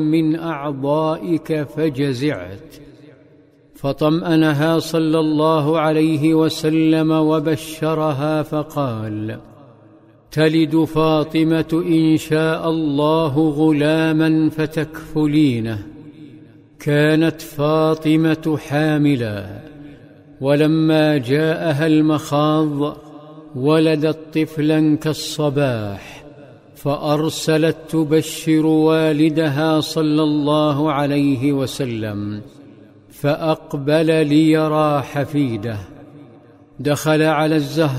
من أعضائك فجزعت، فطمأنها صلى الله عليه وسلم وبشرها فقال: تلد فاطمة إن شاء الله غلاما فتكفلينه. كانت فاطمة حاملا، ولما جاءها المخاض ولدت طفلا كالصباح، فأرسلت تبشر والدها صلى الله عليه وسلم، فأقبل ليرى حفيده. دخل على الزهراء